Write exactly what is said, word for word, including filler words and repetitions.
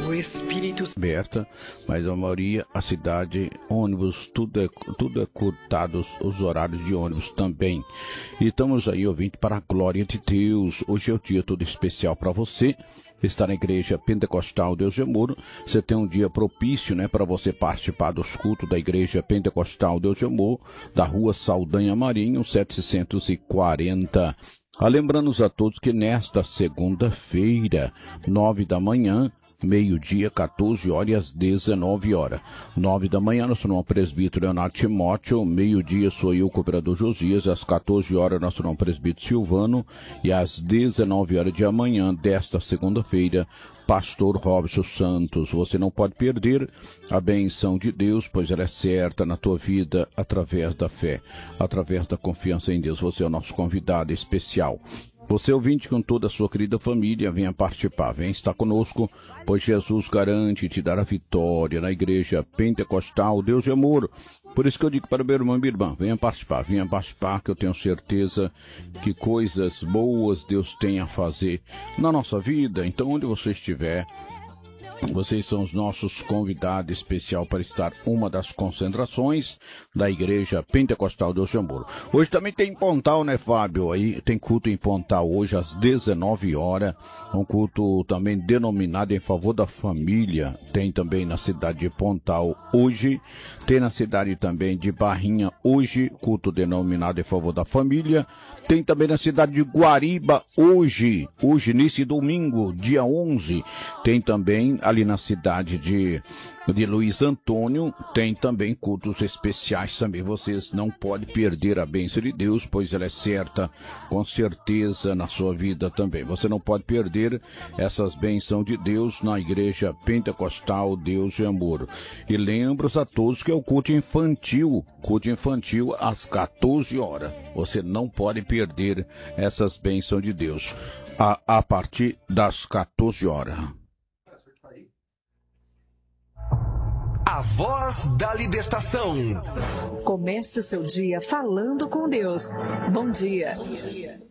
o Espírito aberta, mas a maioria, a cidade, ônibus, tudo é, tudo é cortado, os horários de ônibus também. E estamos aí, ouvinte, para a glória de Deus. Hoje é o dia todo especial para você. Está na Igreja Pentecostal Deus de Amor. Você tem um dia propício, né, para você participar dos cultos da Igreja Pentecostal Deus de Amor, da Rua Saldanha Marinho, setecentos e quarenta. Ah, lembrando-nos a todos que nesta segunda-feira, nove da manhã, meio-dia, quatorze horas e às dezenove horas. Nove da manhã, nosso irmão presbítero Leonardo Timóteo. Meio-dia, sou eu, o cooperador Josias. Às quatorze horas, nosso irmão presbítero Silvano. E às dezenove horas de amanhã, desta segunda-feira, pastor Robson Santos. Você não pode perder a benção de Deus, pois ela é certa na tua vida através da fé, através da confiança em Deus. Você é o nosso convidado especial. Você, ouvinte, com toda a sua querida família, venha participar, venha estar conosco, pois Jesus garante te dar a vitória na Igreja Pentecostal Deus de Amor. Por isso que eu digo para meu irmão e minha irmã, venha participar, venha participar, que eu tenho certeza que coisas boas Deus tem a fazer na nossa vida. Então, onde você estiver, vocês são os nossos convidados especial para estar uma das concentrações da Igreja Pentecostal Deus de Amor. Hoje também tem Pontal, né, Fábio? Aí tem culto em Pontal hoje às dezenove horas, um culto também denominado em favor da família. Tem também na cidade de Pontal hoje, tem na cidade também de Barrinha hoje, culto denominado em favor da família. Tem também na cidade de Guariba hoje, hoje nesse domingo, dia onze, tem também ali na cidade de, de Luiz Antônio, tem também cultos especiais também. Vocês não podem perder a bênção de Deus, pois ela é certa, com certeza, na sua vida também. Você não pode perder essas bênçãos de Deus na Igreja Pentecostal Deus de Amor. E lembro a todos que é o culto infantil, culto infantil às quatorze horas. Você não pode perder essas bênçãos de Deus a, a partir das quatorze horas. A voz da libertação. Comece o seu dia falando com Deus. Bom dia.